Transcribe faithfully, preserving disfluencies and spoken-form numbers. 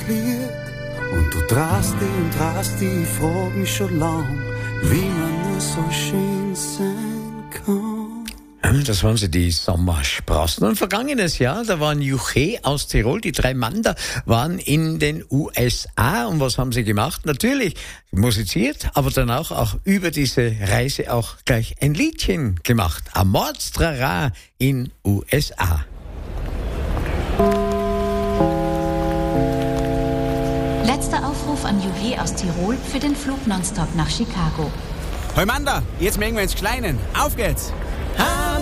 fliegt. Und du drehst dich und drehst dich, ich frag mich schon lang, wie man nur so schön sein kann. Das waren sie, die Sommersprossen. Und vergangenes Jahr, da waren Juche aus Tirol, die drei Mann da, waren in den U S A. Und was haben sie gemacht? Natürlich musiziert, aber dann auch, auch über diese Reise auch gleich ein Liedchen gemacht. Amordstrara in U S A. Letzter Aufruf an Juhe aus Tirol für den Flug nonstop nach Chicago. Hoi Manda, jetzt mögen wir ins Kleinen. Auf geht's!